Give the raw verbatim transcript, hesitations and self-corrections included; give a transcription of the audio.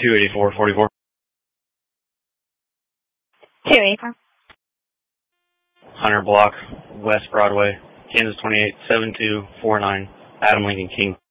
two eighty-four forty-four. two eighty-four. Hunter Block, West Broadway, Kansas twenty-eight seven two four nine, Adam Lincoln King.